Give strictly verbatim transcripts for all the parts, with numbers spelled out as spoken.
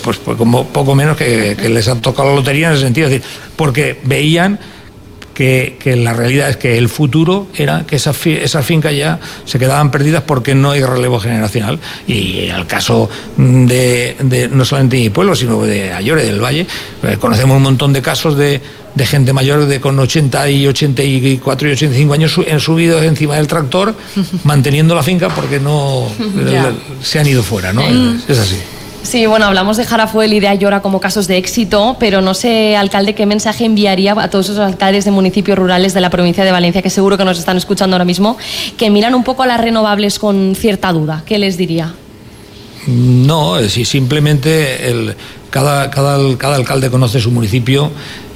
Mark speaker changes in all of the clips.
Speaker 1: pues, pues como poco menos que, que les han tocado la lotería en ese sentido, es decir, porque veían que, que la realidad es que el futuro era que esas, esas fincas ya se quedaban perdidas porque no hay relevo generacional. Y al caso de, de no solamente de mi pueblo, sino de Ayore, del Valle, eh, conocemos un montón de casos de, de gente mayor de con ochenta y ochenta y cuatro y ochenta y cinco años su, en subidos encima del tractor manteniendo la finca porque no la, se han ido fuera, ¿no? Mm. Es, es así.
Speaker 2: Sí, bueno, hablamos de Jarafuel y de Ayora como casos de éxito, pero no sé, alcalde, qué mensaje enviaría a todos esos alcaldes de municipios rurales de la provincia de Valencia, que seguro que nos están escuchando ahora mismo, que miran un poco a las renovables con cierta duda. ¿Qué les diría?
Speaker 1: No, es decir, simplemente el, cada, cada, cada alcalde conoce su municipio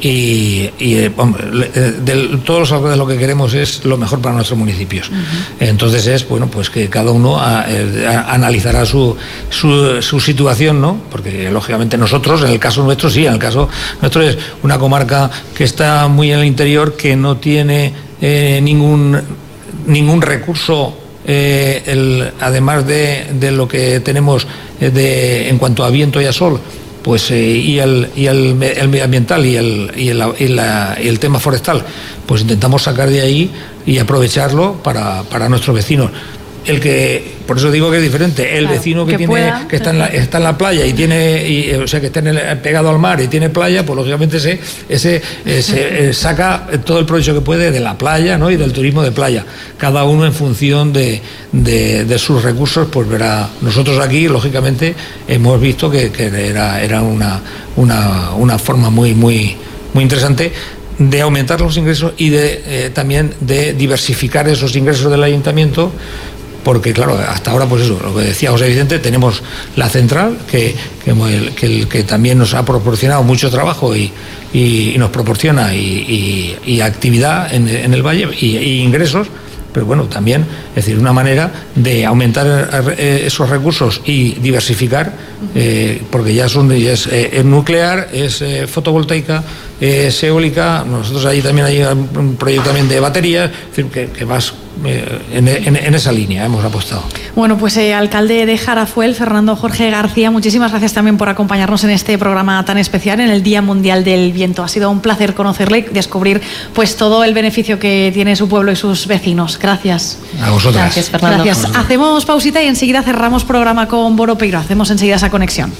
Speaker 1: y, y hombre, de, todos los alcaldes lo que queremos es lo mejor para nuestros municipios. Uh-huh. Entonces es, bueno, pues que cada uno a, a, analizará su, su, su situación, ¿no? Porque lógicamente nosotros, en el caso nuestro, sí, en el caso nuestro es una comarca que está muy en el interior, que no tiene eh, ningún, ningún recurso. Eh, el, además de, de lo que tenemos de, en cuanto a viento y a sol, pues eh, y, el, y el, el medioambiental y el, y, el, y, la, y el tema forestal, pues intentamos sacar de ahí y aprovecharlo para, para nuestros vecinos. El que, por eso digo que es diferente, el claro, vecino que, que tiene pueda, que está en, la, está en la playa y tiene, y, o sea, que está en el, pegado al mar y tiene playa, pues lógicamente ese, ese, ese saca todo el provecho que puede de la playa, ¿no? Y del turismo de playa. Cada uno en función de, de, de sus recursos, pues verá. Nosotros aquí, lógicamente, hemos visto que, que era, era una, una, una forma muy, muy, muy interesante de aumentar los ingresos y de eh, también de diversificar esos ingresos del ayuntamiento. Porque claro, hasta ahora, pues eso, lo que decía José Vicente, tenemos la central, que, que, que, que también nos ha proporcionado mucho trabajo y, y, y nos proporciona y, y, y actividad en, en el Valle y, y ingresos, pero bueno, también, es decir, una manera de aumentar esos recursos y diversificar, eh, porque ya son ya es, eh, es nuclear, es eh, fotovoltaica, es eólica, nosotros ahí también hay un proyecto también de baterías, es decir, que, que vas eh, en, en, en esa línea hemos apostado.
Speaker 3: Bueno, pues eh, alcalde de Jarafuel, Fernando Jorge García, muchísimas gracias también por acompañarnos en este programa tan especial en el Día Mundial del Viento. Ha sido un placer conocerle y descubrir pues todo el beneficio que tiene su pueblo y sus vecinos. Gracias.
Speaker 1: A vosotras.
Speaker 2: Gracias, Fernando.
Speaker 3: Gracias. Hacemos pausita y enseguida cerramos programa con Boropeiro. Hacemos enseguida esa conexión.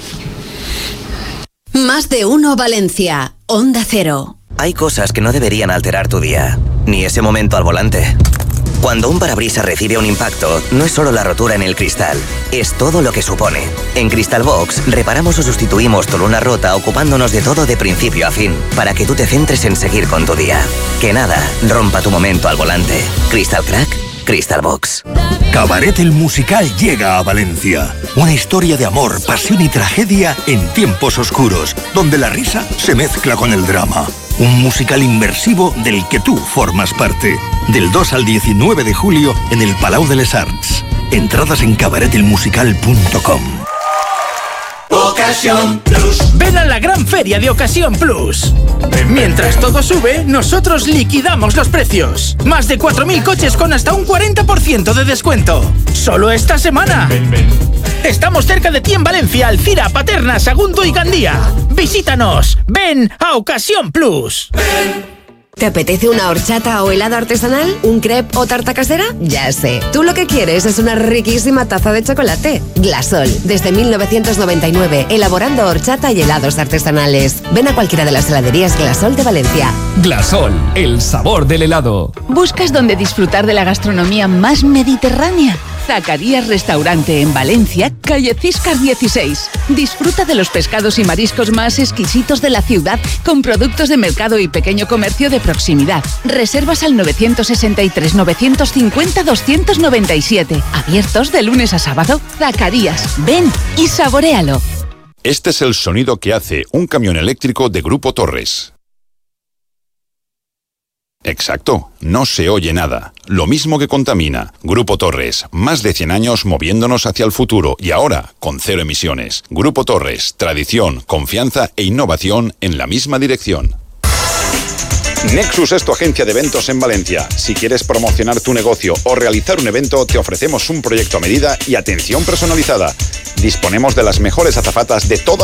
Speaker 4: Más de uno Valencia, Onda Cero.
Speaker 5: Hay cosas que no deberían alterar tu día, ni ese momento al volante. Cuando un parabrisas recibe un impacto, no es solo la rotura en el cristal, es todo lo que supone. En Crystal Box reparamos o sustituimos tu luna rota ocupándonos de todo de principio a fin, para que tú te centres en seguir con tu día. Que nada rompa tu momento al volante. Crystal Crack, Crystal Box.
Speaker 6: Cabaret el musical llega a Valencia. Una historia de amor, pasión y tragedia en tiempos oscuros, donde la risa se mezcla con el drama. Un musical inmersivo del que tú formas parte. Del dos al diecinueve de julio en el Palau de les Arts. Entradas en cabaret el musical punto com.
Speaker 7: Ocasión Plus. Ven a la gran feria de Ocasión Plus. Mientras todo sube, nosotros liquidamos los precios. Más de cuatro mil coches con hasta un cuarenta por ciento de descuento. Solo esta semana. Ven, ven, ven. Estamos cerca de ti en Valencia, Alcira, Paterna, Sagunto y Gandía. Visítanos. Ven a Ocasión Plus. Ven.
Speaker 4: ¿Te apetece una horchata o helado artesanal? ¿Un crepe o tarta casera? Ya sé. Tú lo que quieres es una riquísima taza de chocolate. Glasol, desde mil novecientos noventa y nueve, elaborando horchata y helados artesanales. Ven a cualquiera de las heladerías Glasol de Valencia.
Speaker 8: Glasol, el sabor del helado.
Speaker 9: ¿Buscas dónde disfrutar de la gastronomía más mediterránea? Zacarías Restaurante en Valencia, calle Ciscar dieciséis. Disfruta de los pescados y mariscos más exquisitos de la ciudad con productos de mercado y pequeño comercio de proximidad. Reservas al nueve seis tres, nueve cinco cero, dos nueve siete. Abiertos de lunes a sábado. Zacarías, ven y saboréalo.
Speaker 10: Este es el sonido que hace un camión eléctrico de Grupo Torres. Exacto, no se oye nada. Lo mismo que contamina. Grupo Torres, más de cien años moviéndonos hacia el futuro y ahora con cero emisiones. Grupo Torres, tradición, confianza e innovación en la misma dirección. Nexus es tu agencia de eventos en Valencia. Si quieres promocionar tu negocio o realizar un evento, te ofrecemos un proyecto a medida y atención personalizada. Disponemos de las mejores azafatas de toda